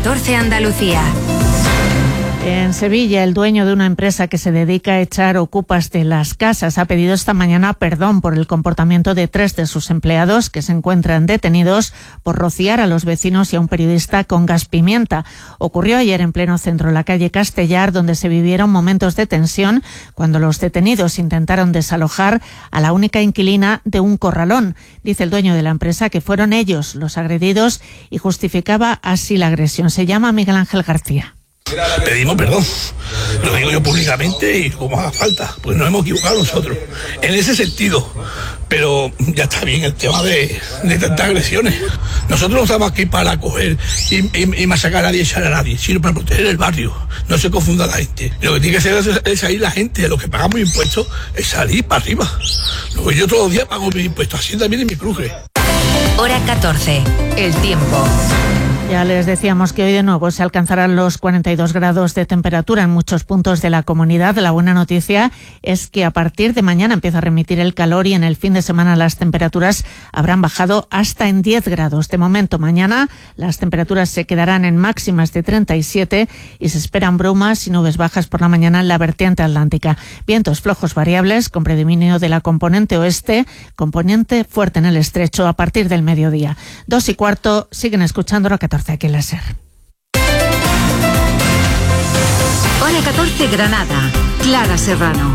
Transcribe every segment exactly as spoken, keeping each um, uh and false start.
catorce Andalucía. En Sevilla, el dueño de una empresa que se dedica a echar ocupas de las casas ha pedido esta mañana perdón por el comportamiento de tres de sus empleados que se encuentran detenidos por rociar a los vecinos y a un periodista con gas pimienta. Ocurrió ayer en pleno centro, en la calle Castellar, donde se vivieron momentos de tensión cuando los detenidos intentaron desalojar a la única inquilina de un corralón. Dice el dueño de la empresa que fueron ellos los agredidos y justificaba así la agresión. Se llama Miguel Ángel García. Pedimos perdón, lo digo yo públicamente y como haga falta, pues nos hemos equivocado nosotros, en ese sentido, pero ya está bien el tema de, de tantas agresiones. Nosotros no estamos aquí para coger y, y, y masacrar a nadie, echar a nadie, sino para proteger el barrio, no se confunda la gente. Lo que tiene que hacer es, es salir la gente, de lo que pagamos impuestos, es salir para arriba. Luego yo todos los días pago mis impuestos, así también en mi cruje. Hora catorce, el tiempo. Ya les decíamos que hoy de nuevo se alcanzarán los cuarenta y dos grados de temperatura en muchos puntos de la comunidad. La buena noticia es que a partir de mañana empieza a remitir el calor y en el fin de semana las temperaturas habrán bajado hasta en diez grados. De momento, mañana las temperaturas se quedarán en máximas de treinta y siete y se esperan brumas y nubes bajas por la mañana en la vertiente atlántica. Vientos flojos variables con predominio de la componente oeste, componente fuerte en el estrecho a partir del mediodía. Dos y cuarto, siguen escuchando la catorce. Aquí la SER. Hora catorce Granada. Clara Serrano.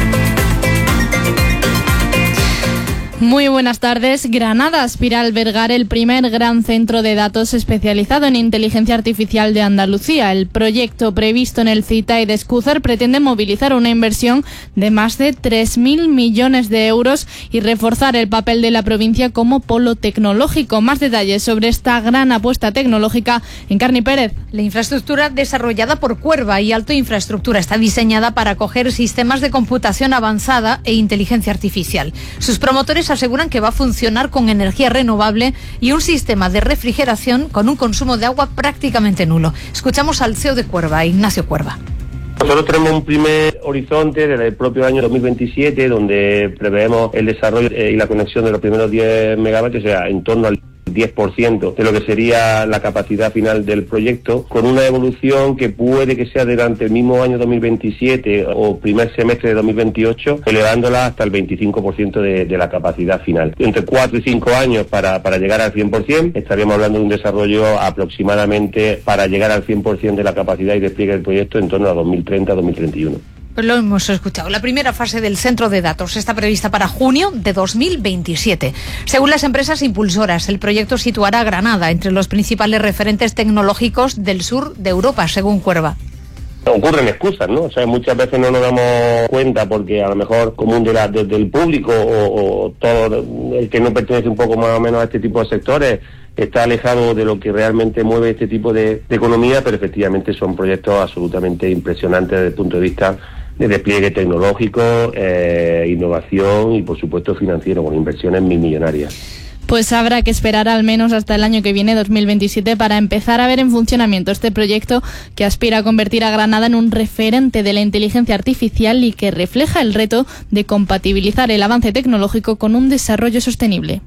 Muy buenas tardes. Granada aspira a albergar el primer gran centro de datos especializado en inteligencia artificial de Andalucía. El proyecto previsto en el CITAI de Escúzar pretende movilizar una inversión de más de tres mil millones de euros y reforzar el papel de la provincia como polo tecnológico. Más detalles sobre esta gran apuesta tecnológica en Carni Pérez. La infraestructura desarrollada por Cuerva y Alto Infraestructura está diseñada para acoger sistemas de computación avanzada e inteligencia artificial. Sus promotores aseguran que va a funcionar con energía renovable y un sistema de refrigeración con un consumo de agua prácticamente nulo. Escuchamos al C E O de Cuerva, Ignacio Cuerva. Nosotros tenemos un primer horizonte desde el propio año dos mil veintisiete, donde preveemos el desarrollo y la conexión de los primeros diez megavatios, o sea, en torno al diez por ciento de lo que sería la capacidad final del proyecto, con una evolución que puede que sea durante el mismo año dos mil veintisiete o primer semestre de dos mil veintiocho, elevándola hasta el veinticinco por ciento de, de la capacidad final. Entre cuatro y cinco años para, para llegar al cien por ciento, estaríamos hablando de un desarrollo aproximadamente para llegar al cien por ciento de la capacidad y despliegue del proyecto en torno a dos mil treinta a dos mil treinta y uno. Pues lo hemos escuchado. La primera fase del centro de datos está prevista para junio de dos mil veintisiete. Según las empresas impulsoras, el proyecto situará a Granada entre los principales referentes tecnológicos del sur de Europa, según Cuerva. Ocurren excusas, ¿no? O sea, muchas veces no nos damos cuenta porque a lo mejor común de la, de, del público o, o todo el que no pertenece un poco más o menos a este tipo de sectores está alejado de lo que realmente mueve este tipo de, de economía, pero efectivamente son proyectos absolutamente impresionantes desde el punto de vista de despliegue tecnológico, eh, innovación y por supuesto financiero, con inversiones mil millonarias. Pues habrá que esperar al menos hasta el año que viene, dos mil veintisiete, para empezar a ver en funcionamiento este proyecto que aspira a convertir a Granada en un referente de la inteligencia artificial y que refleja el reto de compatibilizar el avance tecnológico con un desarrollo sostenible.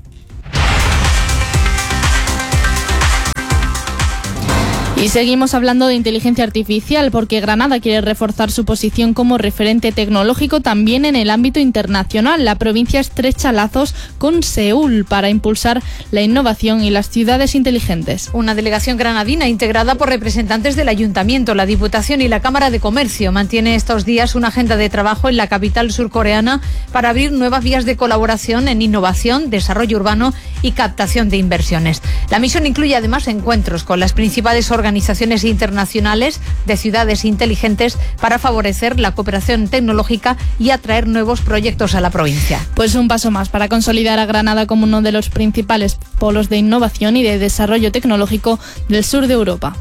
Y seguimos hablando de inteligencia artificial porque Granada quiere reforzar su posición como referente tecnológico también en el ámbito internacional. La provincia estrecha lazos con Seúl para impulsar la innovación y las ciudades inteligentes. Una delegación granadina integrada por representantes del Ayuntamiento, la Diputación y la Cámara de Comercio mantiene estos días una agenda de trabajo en la capital surcoreana para abrir nuevas vías de colaboración en innovación, desarrollo urbano y captación de inversiones. La misión incluye además encuentros con las principales organizaciones organizaciones internacionales de ciudades inteligentes para favorecer la cooperación tecnológica y atraer nuevos proyectos a la provincia. Pues un paso más para consolidar a Granada como uno de los principales polos de innovación y de desarrollo tecnológico del sur de Europa.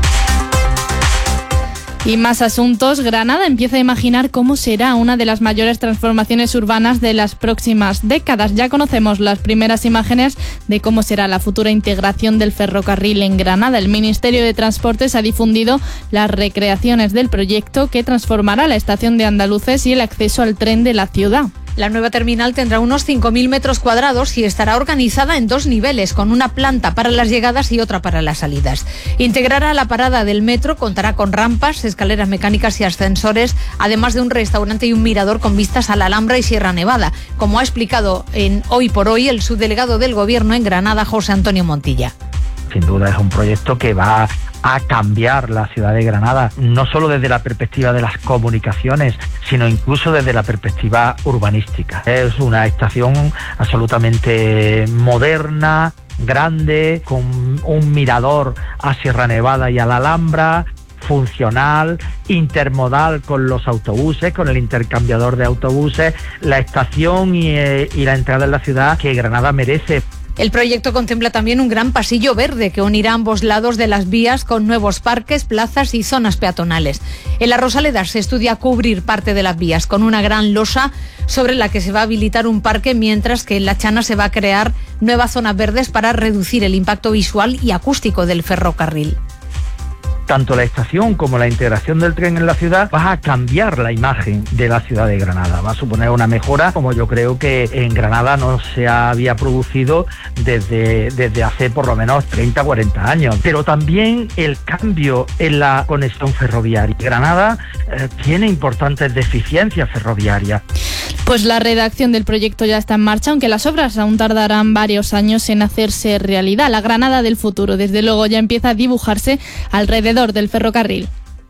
Y más asuntos. Granada empieza a imaginar cómo será una de las mayores transformaciones urbanas de las próximas décadas. Ya conocemos las primeras imágenes de cómo será la futura integración del ferrocarril en Granada. El Ministerio de Transportes ha difundido las recreaciones del proyecto que transformará la estación de Andaluces y el acceso al tren de la ciudad. La nueva terminal tendrá unos cinco mil metros cuadrados y estará organizada en dos niveles, con una planta para las llegadas y otra para las salidas. Integrará la parada del metro, contará con rampas, escaleras mecánicas y ascensores, además de un restaurante y un mirador con vistas a la Alhambra y Sierra Nevada, como ha explicado en Hoy por Hoy el subdelegado del Gobierno en Granada, José Antonio Montilla. Sin duda es un proyecto que va a cambiar la ciudad de Granada, no solo desde la perspectiva de las comunicaciones, sino incluso desde la perspectiva urbanística. Es una estación absolutamente moderna, grande, con un mirador a Sierra Nevada y a la Alhambra, funcional, intermodal con los autobuses, con el intercambiador de autobuses, la estación y, eh, y la entrada en la ciudad que Granada merece. El proyecto contempla también un gran pasillo verde que unirá ambos lados de las vías con nuevos parques, plazas y zonas peatonales. En la Rosaleda se estudia cubrir parte de las vías con una gran losa sobre la que se va a habilitar un parque, mientras que en La Chana se va a crear nuevas zonas verdes para reducir el impacto visual y acústico del ferrocarril. Tanto la estación como la integración del tren en la ciudad va a cambiar la imagen de la ciudad de Granada, va a suponer una mejora como yo creo que en Granada no se había producido desde, desde hace por lo menos treinta, cuarenta años. Pero también el cambio en la conexión ferroviaria. Granada eh, tiene importantes deficiencias ferroviarias. Pues la redacción del proyecto ya está en marcha, aunque las obras aún tardarán varios años en hacerse realidad. La Granada del futuro, desde luego, ya empieza a dibujarse alrededor del ferrocarril.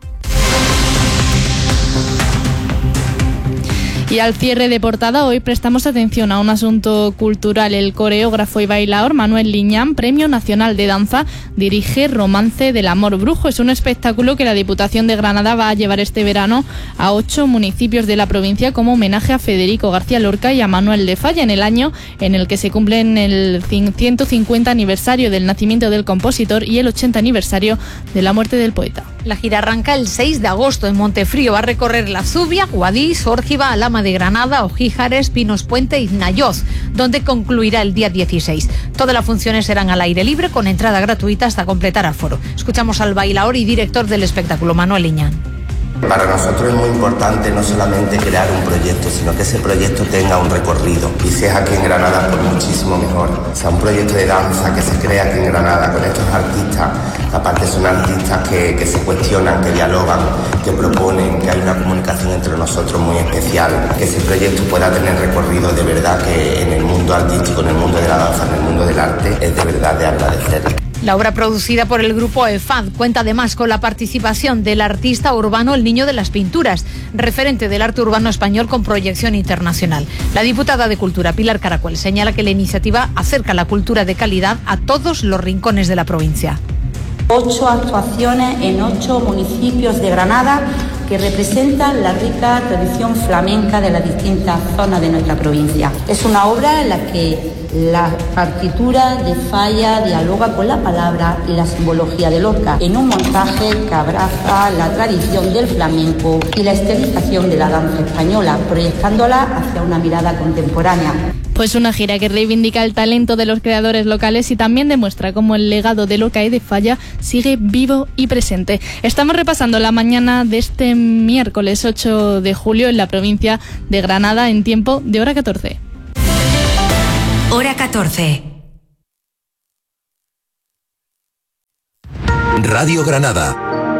Y al cierre de portada hoy prestamos atención a un asunto cultural. El coreógrafo y bailaor Manuel Liñán, Premio Nacional de Danza, dirige Romance del Amor Brujo. Es un espectáculo que la Diputación de Granada va a llevar este verano a ocho municipios de la provincia como homenaje a Federico García Lorca y a Manuel de Falla, en el año en el que se cumplen el ciento cincuenta aniversario del nacimiento del compositor y el ochenta aniversario de la muerte del poeta. La gira arranca el seis de agosto en Montefrío. Va a recorrer La Zubia, Guadix, Órgiva, Alhama de Granada, Ojíjares, Pinos Puente y Nayoz, donde concluirá el día dieciséis. Todas las funciones serán al aire libre, con entrada gratuita hasta completar aforo. Escuchamos al bailaor y director del espectáculo, Manuel Liñán. Para nosotros es muy importante no solamente crear un proyecto, sino que ese proyecto tenga un recorrido. Y si es aquí en Granada, pues muchísimo mejor. O sea, un proyecto de danza que se crea aquí en Granada con estos artistas. Aparte son artistas que, que se cuestionan, que dialogan, que proponen, que hay una comunicación entre nosotros muy especial. Que ese proyecto pueda tener recorrido, de verdad que en el mundo artístico, en el mundo de la danza, en el mundo del arte, es de verdad de agradecer. La obra, producida por el grupo E F A D, cuenta además con la participación del artista urbano El Niño de las Pinturas, referente del arte urbano español con proyección internacional. La diputada de Cultura, Pilar Caracuel, señala que la iniciativa acerca la cultura de calidad a todos los rincones de la provincia. Ocho actuaciones en ocho municipios de Granada que representan la rica tradición flamenca de las distintas zonas de nuestra provincia. Es una obra en la que la partitura de Falla dialoga con la palabra y la simbología de Lorca, en un montaje que abraza la tradición del flamenco y la estilización de la danza española, proyectándola hacia una mirada contemporánea. Pues una gira que reivindica el talento de los creadores locales y también demuestra cómo el legado de Lorca y de Falla sigue vivo y presente. Estamos repasando la mañana de este miércoles ocho de julio en la provincia de Granada en tiempo de hora catorce. Hora catorce. Radio Granada.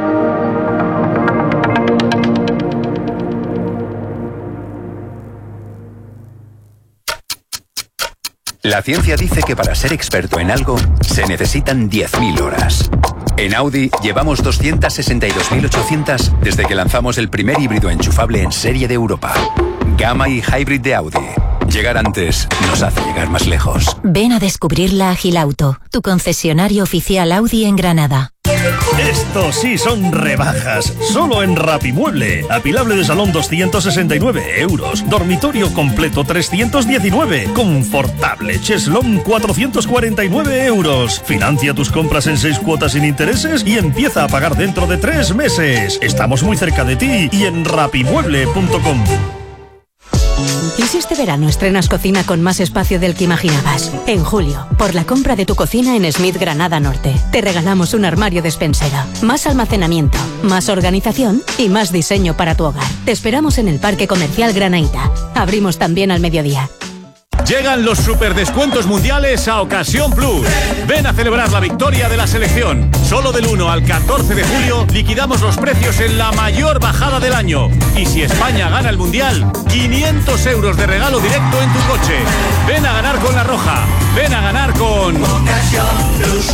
La ciencia dice que para ser experto en algo se necesitan diez mil horas. En Audi llevamos doscientas sesenta y dos mil ochocientas desde que lanzamos el primer híbrido enchufable en serie de Europa. Gamma y Hybrid de Audi. Llegar antes nos hace llegar más lejos. Ven a descubrir la Agilauto, tu concesionario oficial Audi en Granada. Esto sí son rebajas, solo en Rapimueble. Apilable de salón doscientos sesenta y nueve euros, dormitorio completo trescientos diecinueve, confortable cheslón cuatrocientos cuarenta y nueve euros. Financia tus compras en seis cuotas sin intereses y empieza a pagar dentro de tres meses. Estamos muy cerca de ti y en rapimueble punto com. ¿Y si este verano estrenas cocina con más espacio del que imaginabas? En julio, por la compra de tu cocina en Smith Granada Norte, te regalamos un armario despensero, más almacenamiento, más organización y más diseño para tu hogar. Te esperamos en el Parque Comercial Granaíta. Abrimos también al mediodía. Llegan los superdescuentos mundiales a Ocasión Plus. Ven a celebrar la victoria de la selección. Solo del uno al catorce de julio liquidamos los precios en la mayor bajada del año. Y si España gana el mundial, quinientos euros de regalo directo en tu coche. Ven a ganar con La Roja. Ven a ganar con Ocasión Plus.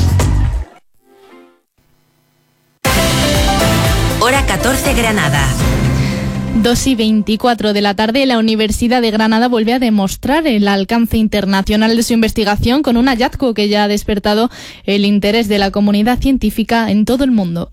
Hora catorce Granada. dos y veinticuatro de la tarde, la Universidad de Granada vuelve a demostrar el alcance internacional de su investigación con un hallazgo que ya ha despertado el interés de la comunidad científica en todo el mundo.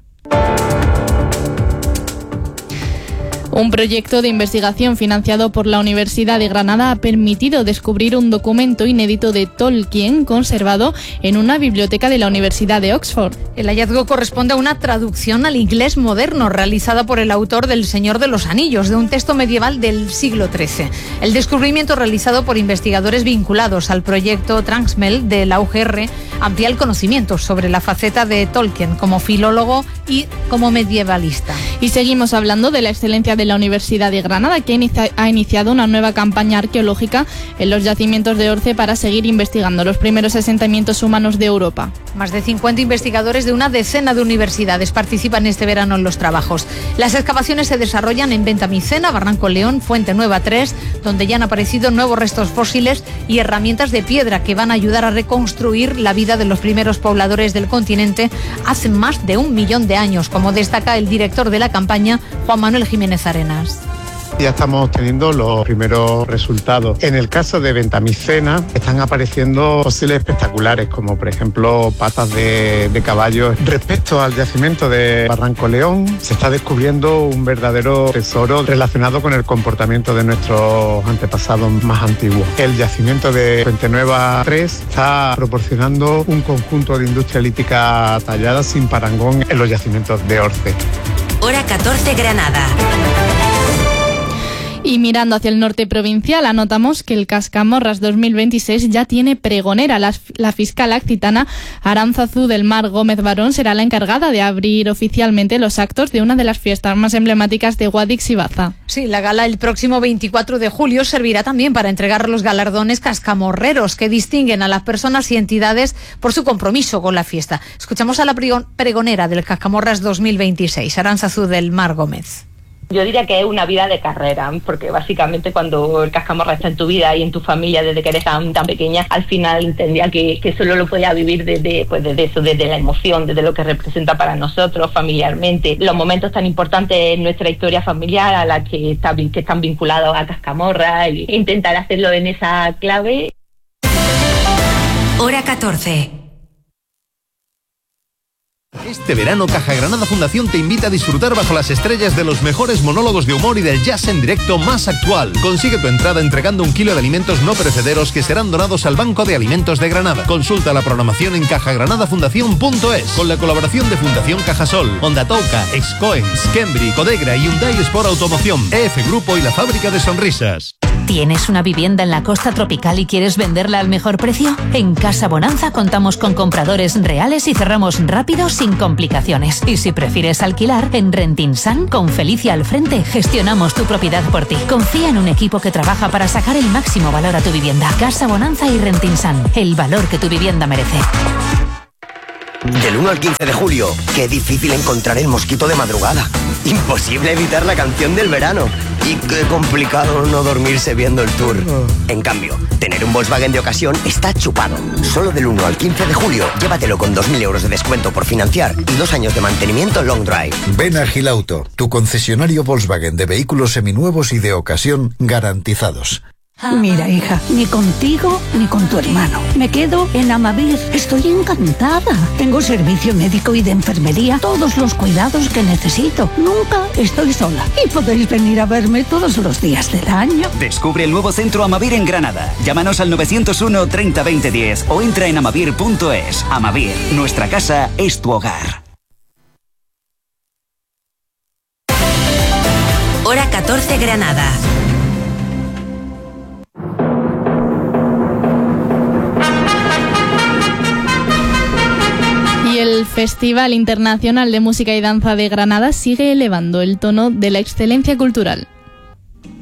Un proyecto de investigación financiado por la Universidad de Granada ha permitido descubrir un documento inédito de Tolkien conservado en una biblioteca de la Universidad de Oxford. El hallazgo corresponde a una traducción al inglés moderno realizada por el autor del Señor de los Anillos, de un texto medieval del siglo trece. El descubrimiento realizado por investigadores vinculados al proyecto Transmel de la U G R amplía el conocimiento sobre la faceta de Tolkien como filólogo y como medievalista. Y seguimos hablando de la excelencia de la Universidad de Granada, que inicia, ha iniciado una nueva campaña arqueológica en los yacimientos de Orce para seguir investigando los primeros asentamientos humanos de Europa. Más de cincuenta investigadores de una decena de universidades participan este verano en los trabajos. Las excavaciones se desarrollan en Ventamicena, Barranco León, Fuente Nueva tres, donde ya han aparecido nuevos restos fósiles y herramientas de piedra que van a ayudar a reconstruir la vida de los primeros pobladores del continente hace más de un millón de años, como destaca el director de la campaña, Juan Manuel Jiménez Arenas. Ya estamos teniendo los primeros resultados. En el caso de Ventamicena están apareciendo fósiles espectaculares, como por ejemplo patas de, de caballo. Respecto al yacimiento de Barranco León, se está descubriendo un verdadero tesoro relacionado con el comportamiento de nuestros antepasados más antiguos. El yacimiento de Fuente Nueva tres está proporcionando un conjunto de industria lítica tallada sin parangón en los yacimientos de Orce. Hora catorce Granada. Y mirando hacia el norte provincial, anotamos que el Cascamorras dos mil veintiséis ya tiene pregonera. La, la fiscal accitana Aránzazu del Mar Gómez Barón será la encargada de abrir oficialmente los actos de una de las fiestas más emblemáticas de Guadix y Baza. Sí, la gala el próximo veinticuatro de julio servirá también para entregar los galardones cascamorreros que distinguen a las personas y entidades por su compromiso con la fiesta. Escuchamos a la pregonera del Cascamorras dos mil veintiséis, Aránzazu del Mar Gómez. Yo diría que es una vida de carrera, porque básicamente cuando el cascamorra está en tu vida y en tu familia desde que eres tan, tan pequeña, al final entendía que, que solo lo podía vivir desde, pues desde eso, desde la emoción, desde lo que representa para nosotros familiarmente. Los momentos tan importantes en nuestra historia familiar a la que, está, que están vinculados a cascamorra, e intentar hacerlo en esa clave. Hora catorce. Este verano Caja Granada Fundación te invita a disfrutar bajo las estrellas de los mejores monólogos de humor y del jazz en directo más actual. Consigue tu entrada entregando un kilo de alimentos no perecederos que serán donados al Banco de Alimentos de Granada. Consulta la programación en caja granada fundación punto es con la colaboración de Fundación Cajasol, Ondatoca, Excoens, Cambri, Codegra y Hyundai Sport Automoción, E F Grupo y la Fábrica de Sonrisas. ¿Tienes una vivienda en la costa tropical y quieres venderla al mejor precio? En Casa Bonanza contamos con compradores reales y cerramos rápido sin complicaciones. Y si prefieres alquilar, en Rentinsan, con Felicia al frente, gestionamos tu propiedad por ti. Confía en un equipo que trabaja para sacar el máximo valor a tu vivienda. Casa Bonanza y Rentinsan, el valor que tu vivienda merece. Del uno al quince de julio, qué difícil encontrar el mosquito de madrugada. Imposible evitar la canción del verano. Y qué complicado no dormirse viendo el tour. En cambio, tener un Volkswagen de ocasión está chupado. Solo del uno al quince de julio, llévatelo con dos mil euros de descuento por financiar y dos años de mantenimiento long drive. Ven a Gilauto, tu concesionario Volkswagen de vehículos seminuevos y de ocasión garantizados. Mira, hija, ni contigo ni con tu hermano. Me quedo en Amavir. Estoy encantada. Tengo servicio médico y de enfermería, todos los cuidados que necesito. Nunca estoy sola. Y podéis venir a verme todos los días del año. Descubre el nuevo centro Amavir en Granada. Llámanos al novecientos uno treinta veinte diez o entra en amavir punto es. Amavir, nuestra casa es tu hogar. Hora catorce Granada. Festival Internacional de Música y Danza de Granada sigue elevando el tono de la excelencia cultural.